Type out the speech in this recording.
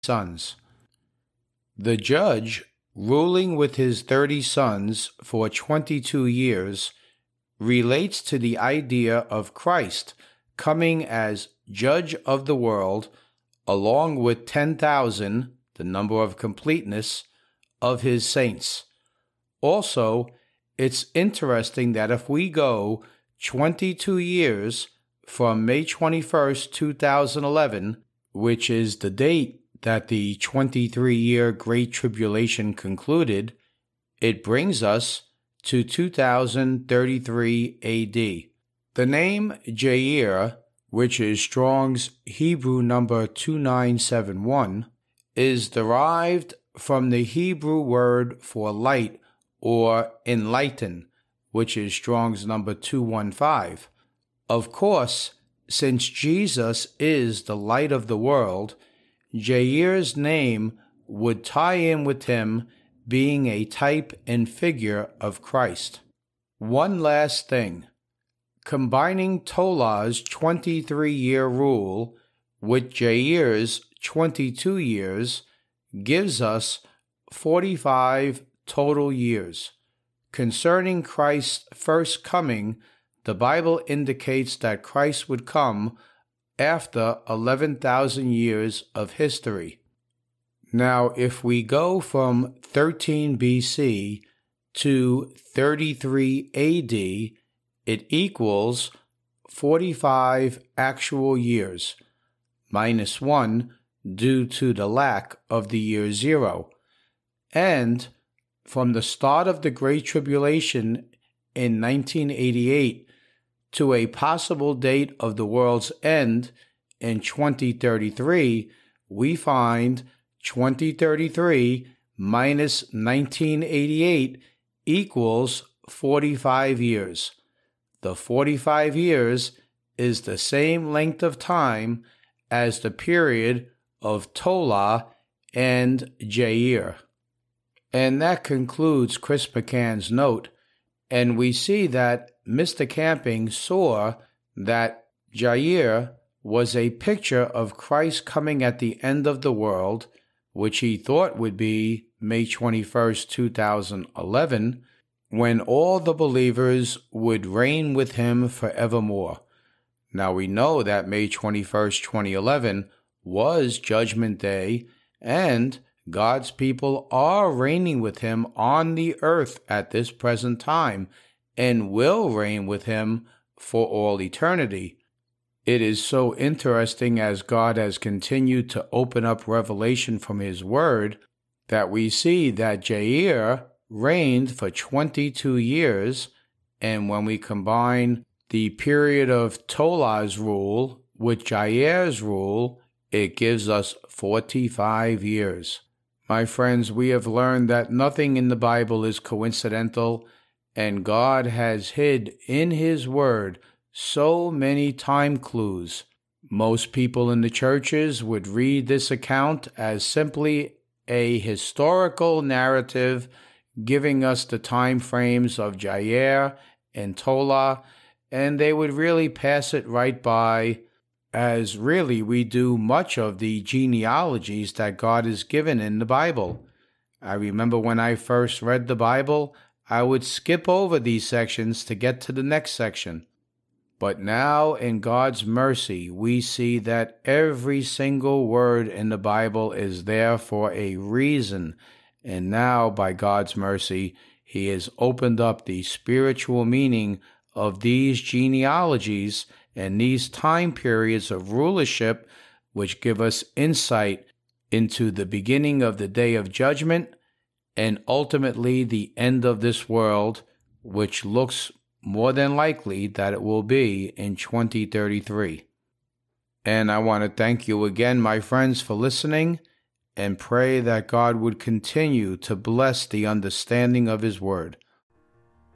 sons. The judge, ruling with his 30 sons for 22 years, relates to the idea of Christ coming as judge of the world, along with 10,000, the number of completeness, of his saints. Also, it's interesting that if we go 22 years from May 21st, 2011, which is the date that the 23-year Great Tribulation concluded, it brings us to 2033 AD. The name Jair, which is Strong's Hebrew number 2971, is derived from the Hebrew word for light or enlighten, which is Strong's number 215. Of course, since Jesus is the light of the world, Jair's name would tie in with him being a type and figure of Christ. One last thing. Combining Tolah's 23-year rule with Jair's 22 years gives us 45 total years. Concerning Christ's first coming, the Bible indicates that Christ would come after 11,000 years of history. Now, if we go from 13 BC to 33 AD, it equals 45 actual years, minus 1 due to the lack of the year 0. And from the start of the Great Tribulation in 1988 to a possible date of the world's end in 2033, we find 2033 minus 1988 equals 45 years. The 45 years is the same length of time as the period of Tolah and Jair. And that concludes Chris McCann's note, and we see that Mr. Camping saw that Jair was a picture of Christ coming at the end of the world, which he thought would be May 21st, 2011, when all the believers would reign with him forevermore. Now we know that May 21st, 2011 was Judgment Day, and God's people are reigning with him on the earth at this present time, and will reign with him for all eternity. It is so interesting as God has continued to open up revelation from his word that we see that Jair reigned for 22 years, and when we combine the period of Tolah's rule with Jair's rule, it gives us 45 years. My friends, we have learned that nothing in the Bible is coincidental, and God has hid in his word so many time clues. Most people in the churches would read this account as simply a historical narrative giving us the time frames of Jair and Tolah, and they would really pass it right by, as really we do much of the genealogies that God has given in the Bible. I remember when I first read the Bible, I would skip over these sections to get to the next section. But now, in God's mercy, we see that every single word in the Bible is there for a reason. And now, by God's mercy, he has opened up the spiritual meaning of these genealogies and these time periods of rulership, which give us insight into the beginning of the day of judgment and ultimately the end of this world, which looks more than likely that it will be in 2033. And I want to thank you again, my friends, for listening, and pray that God would continue to bless the understanding of his word.